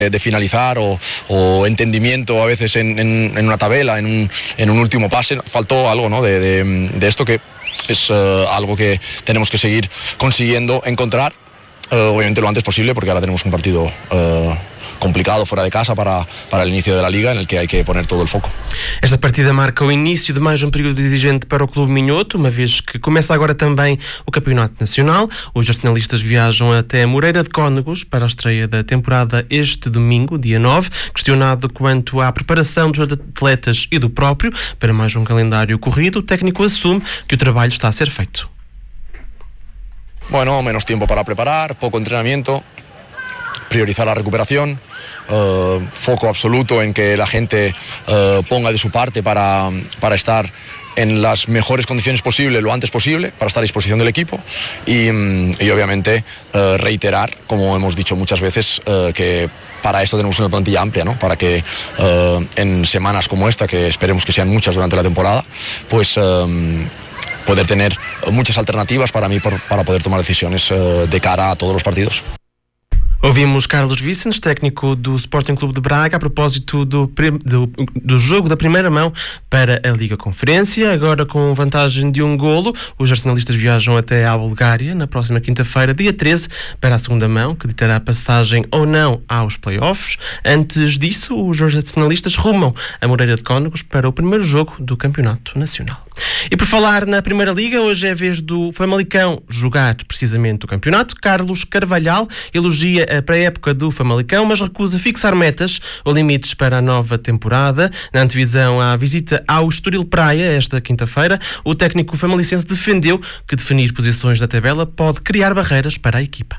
de finalizar o entendimiento a veces en una tabla, en un último pase. Faltó algo, ¿no? de esto que es algo que tenemos que seguir consiguiendo encontrar, obviamente lo antes posible, porque ahora tenemos un partido complicado fora de casa para o início da Liga, em que há que poner todo o foco. Esta partida marca o início de mais um período exigente para o Clube Minhoto, uma vez que começa agora também o Campeonato Nacional. Os arsenalistas viajam até Moreira de Cónegos para a estreia da temporada este domingo, dia 9. Questionado quanto à preparação dos atletas e do próprio para mais um calendário corrido, o técnico assume que o trabalho está a ser feito. Bueno, menos tiempo para preparar, poco entrenamiento, priorizar la recuperación, foco absoluto en que la gente ponga de su parte para estar en las mejores condiciones posibles lo antes posible, para estar a disposición del equipo y obviamente reiterar, como hemos dicho muchas veces, que para esto tenemos una plantilla amplia, ¿no? Para que en semanas como esta, que esperemos que sean muchas durante la temporada, pues poder tener muchas alternativas para mí para poder tomar decisiones de cara a todos los partidos. Ouvimos Carlos Vicens, técnico do Sporting Clube de Braga, a propósito do jogo da primeira mão para a Liga Conferência. Agora, com vantagem de um golo, os arsenalistas viajam até à Bulgária na próxima quinta-feira, dia 13, para a segunda mão, que ditará passagem ou não aos play-offs. Antes disso, os arsenalistas rumam a Moreira de Cónegos para o primeiro jogo do Campeonato Nacional. E por falar na Primeira Liga, hoje é a vez do Famalicão jogar precisamente o campeonato. Carlos Carvalhal elogia a pré-época do Famalicão, mas recusa fixar metas ou limites para a nova temporada. Na antevisão à visita ao Estoril Praia, esta quinta-feira, o técnico famalicense defendeu que definir posições da tabela pode criar barreiras para a equipa.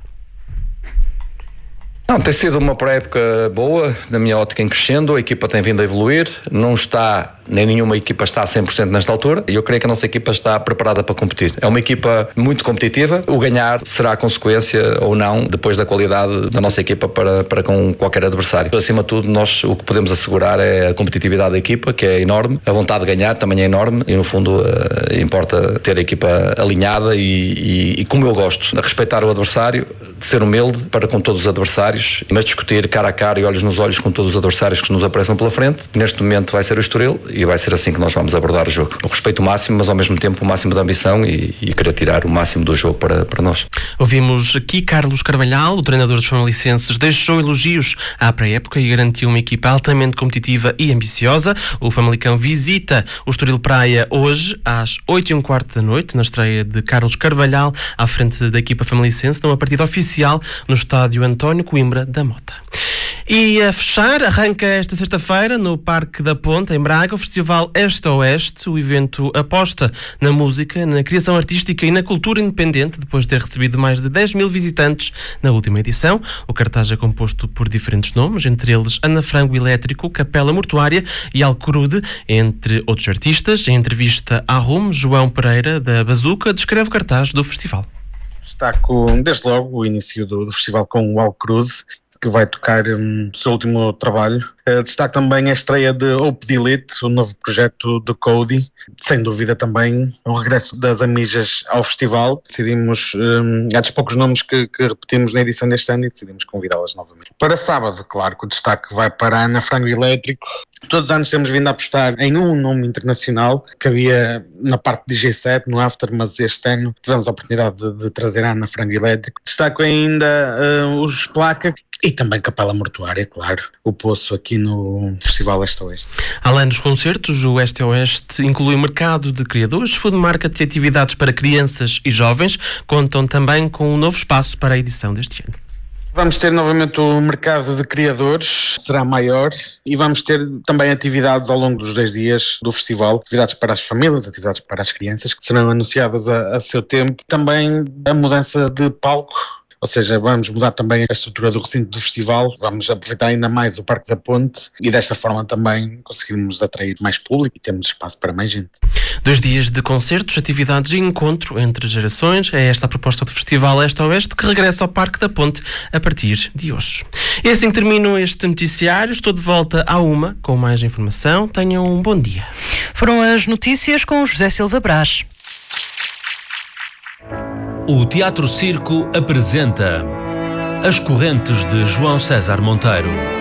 Não, tem sido uma pré-época boa, na minha ótica em crescendo, a equipa tem vindo a evoluir, não está, nem nenhuma equipa está a 100% nesta altura, e eu creio que a nossa equipa está preparada para competir. É uma equipa muito competitiva, o ganhar será a consequência ou não, depois da qualidade da nossa equipa para com qualquer adversário. Acima de tudo, nós o que podemos assegurar é a competitividade da equipa, que é enorme, a vontade de ganhar também é enorme, e no fundo importa ter a equipa alinhada e como eu gosto, de respeitar o adversário, de ser humilde para com todos os adversários, mas discutir cara a cara e olhos nos olhos com todos os adversários que nos apareçam pela frente. Neste momento vai ser o Estoril e vai ser assim que nós vamos abordar o jogo. O respeito máximo, mas ao mesmo tempo o máximo de ambição e querer tirar o máximo do jogo para nós. Ouvimos aqui Carlos Carvalhal, o treinador dos famalicenses, deixou elogios à pré-época e garantiu uma equipa altamente competitiva e ambiciosa. O Famalicão visita o Estoril Praia hoje às 8h15 da noite, na estreia de Carlos Carvalhal à frente da equipa famalicense, numa partida oficial no estádio António Coimbra da Mota. E a fechar, arranca esta sexta-feira no Parque da Ponte, em Braga, o Festival Este a Oeste. O evento aposta na música, na criação artística e na cultura independente, depois de ter recebido mais de 10 mil visitantes na última edição. O cartaz é composto por diferentes nomes, entre eles Ana Frango Elétrico, Capela Mortuária e Alcorude, entre outros artistas. Em entrevista à RUM, João Pereira, da Bazuca, descreve o cartaz do festival. Destaco desde logo o início do festival com o Alcorude, que vai tocar o seu último trabalho. Destaco também a estreia de Hope Delete, o novo projeto do Cody. Sem dúvida também o regresso das Amijas ao festival. Decidimos, há dos poucos nomes que repetimos na edição deste ano e decidimos convidá-las novamente. Para sábado, claro que o destaque vai para a Ana Frango Elétrico. Todos os anos temos vindo a apostar em um nome internacional que havia na parte de G7, no After, mas este ano tivemos a oportunidade de trazer a Ana Frango Elétrico. Destaco ainda os Placa e também Capela Mortuária, claro, o Poço aqui no Festival Este a Oeste. Além dos concertos, o Este a Oeste inclui mercado de criadores, food market e atividades para crianças e jovens. Contam também com um novo espaço para a edição deste ano. Vamos ter novamente o mercado de criadores, será maior, e vamos ter também atividades ao longo dos 10 dias do festival, atividades para as famílias, atividades para as crianças, que serão anunciadas a seu tempo. Também a mudança de palco, ou seja, vamos mudar também a estrutura do recinto do festival, vamos aproveitar ainda mais o Parque da Ponte e desta forma também conseguirmos atrair mais público e termos espaço para mais gente. 2 dias de concertos, atividades e encontro entre gerações. É esta a proposta do Festival Este a Oeste, que regressa ao Parque da Ponte a partir de hoje. E assim que termino este noticiário. Estou de volta à 1 com mais informação. Tenham um bom dia. Foram as notícias com José Silva Brás. O Teatro Circo apresenta As Correntes de João César Monteiro.